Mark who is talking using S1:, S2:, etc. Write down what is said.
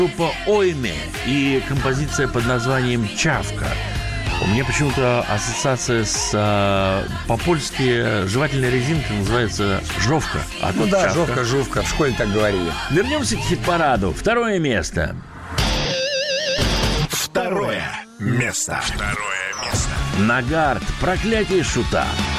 S1: Группа Ойме и композиция под названием «Чавка». У меня почему-то ассоциация с по-польски жевательная резинка называется «жовка». А
S2: ну да, жовка. В школе так говорили.
S1: Вернемся к хит-параду. Второе место.
S3: Второе место.
S1: Нагарт. Проклятие шута.